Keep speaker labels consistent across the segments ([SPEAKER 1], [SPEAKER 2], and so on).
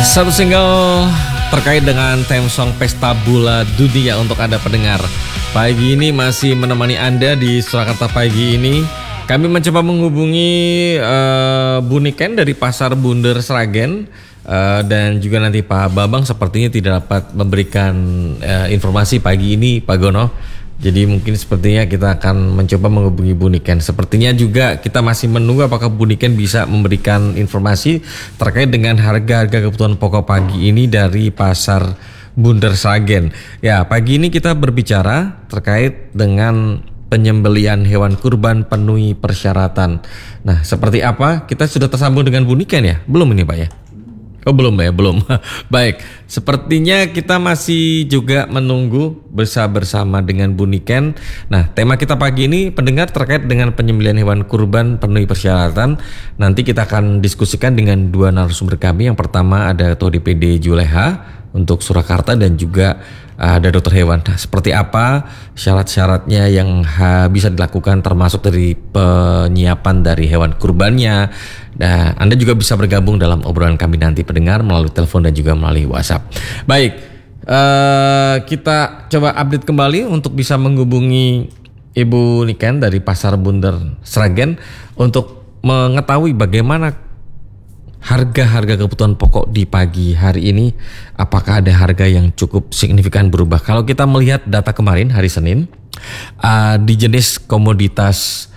[SPEAKER 1] Satu single terkait dengan theme song Pesta Bola Dunia untuk Anda pendengar. Pagi ini masih menemani Anda di Surakarta pagi ini. Kami mencoba menghubungi Bu Niken dari Pasar Bunder Sragen dan juga nanti Pak Bambang sepertinya tidak dapat memberikan informasi pagi ini, Pak Gono. Jadi mungkin sepertinya kita akan mencoba menghubungi Bu Niken. Sepertinya juga kita masih menunggu apakah Bu Niken bisa memberikan informasi terkait dengan harga-harga kebutuhan pokok pagi ini dari Pasar Bunder Sragen. Ya, pagi ini kita berbicara terkait dengan penyembelian hewan kurban penuhi persyaratan. Nah, seperti apa? Kita sudah tersambung dengan Bu Niken ya? Belum ini Pak ya? Oh belum ya, belum. Baik, sepertinya kita masih juga menunggu bersama dengan Bu Niken. Nah, tema kita pagi ini pendengar terkait dengan penyembelihan hewan kurban penuhi persyaratan. Nanti kita akan diskusikan dengan dua narasumber kami. Yang pertama ada Ketua DPD Juleha untuk Surakarta dan juga ada dokter hewan. Nah, seperti apa syarat-syaratnya yang bisa dilakukan termasuk dari penyiapan dari hewan kurbannya. Nah, Anda juga bisa bergabung dalam obrolan kami nanti pendengar melalui telepon dan juga melalui WhatsApp. Baik, kita coba update kembali untuk bisa menghubungi Ibu Niken dari Pasar Bunder Sragen untuk mengetahui bagaimana harga-harga kebutuhan pokok di pagi hari ini. Apakah ada harga yang cukup signifikan berubah? Kalau kita melihat data kemarin hari Senin, di jenis komoditas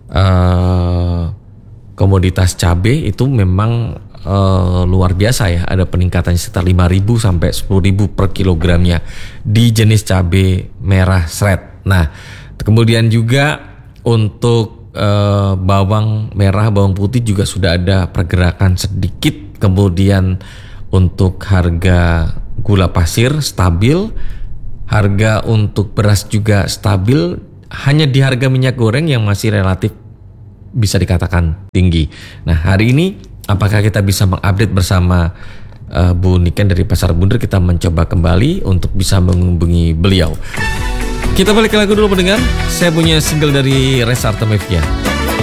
[SPEAKER 1] cabai itu memang luar biasa ya, ada peningkatan sekitar 5.000 sampai 10.000 per kilogramnya di jenis cabai merah seret. Nah, kemudian juga untuk bawang merah, bawang putih juga sudah ada pergerakan sedikit. Kemudian untuk harga gula pasir stabil, harga untuk beras juga stabil. Hanya di harga minyak goreng yang masih relatif bisa dikatakan tinggi. Nah, hari ini apakah kita bisa mengupdate bersama Bu Niken dari Pasar Bunder? Kita mencoba kembali untuk bisa menghubungi beliau. Kita balik ke lagu dulu pendengar. Saya punya single dari Resa Artamevia.